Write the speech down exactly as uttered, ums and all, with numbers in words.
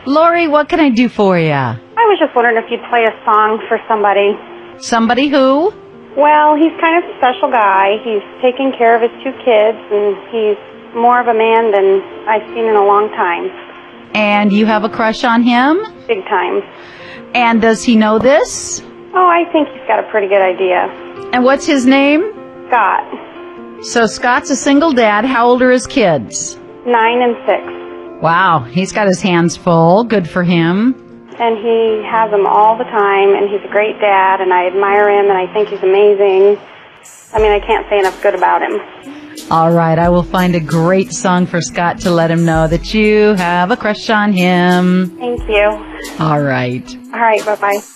Lori, what can I do for you? I was just wondering if you'd play a song for somebody. Somebody who? Well, he's kind of a special guy. He's taking care of his two kids, and he's more of a man than I've seen in a long time. And you have a crush on him? Big time. And does he know this? Oh, I think he's got a pretty good idea. And what's his name? Scott. So Scott's a single dad. How old are his kids? Nine and six. Wow, he's got his hands full. Good for him. And he has them all the time, and he's a great dad, and I admire him, and I think he's amazing. I mean, I can't say enough good about him. All right, I will find a great song for Scott to let him know that you have a crush on him. Thank you. All right. All right, bye-bye.